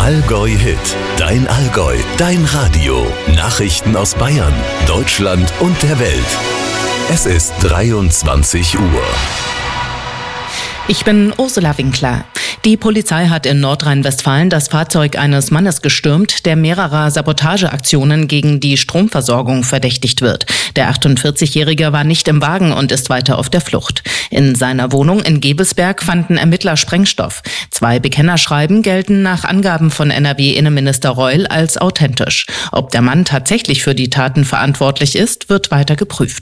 Allgäu Hit, dein Allgäu, dein Radio. Nachrichten aus Bayern, Deutschland und der Welt. Es ist 23 Uhr. Ich bin Ursula Winkler. Die Polizei hat in Nordrhein-Westfalen das Fahrzeug eines Mannes gestürmt, der mehrerer Sabotageaktionen gegen die Stromversorgung verdächtigt wird. Der 48-Jährige war nicht im Wagen und ist weiter auf der Flucht. In seiner Wohnung in Gevelsberg fanden Ermittler Sprengstoff. 2 Bekennerschreiben gelten nach Angaben von NRW-Innenminister Reul als authentisch. Ob der Mann tatsächlich für die Taten verantwortlich ist, wird weiter geprüft.